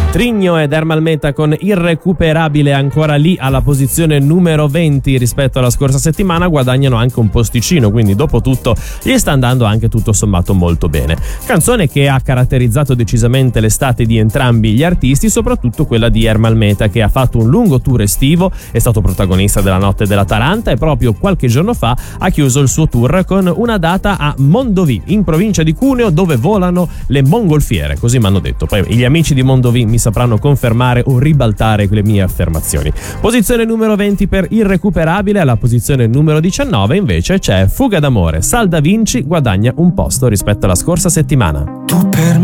Trigno ed Ermalmeta con Irrecuperabile, ancora lì alla posizione numero 20 rispetto alla scorsa settimana, guadagnano anche un posticino, quindi dopo tutto gli sta andando anche tutto sommato molto bene. Canzone che ha caratterizzato decisamente l'estate di entrambi gli artisti, soprattutto quella di Ermalmeta, che ha fatto un lungo tour estivo, è stato protagonista della Notte della Taranta e proprio qualche giorno fa ha chiuso il suo tour con una data a Mondovì, in provincia di Cuneo, dove volano le mongolfiere, così mi hanno detto. Poi gli amici di Mondovì mi sapranno confermare o ribaltare le mie affermazioni. Posizione numero 20 per Irrecuperabile, alla posizione numero 19 invece c'è Fuga d'amore. Sal Da Vinci guadagna un posto rispetto alla scorsa settimana. Tu per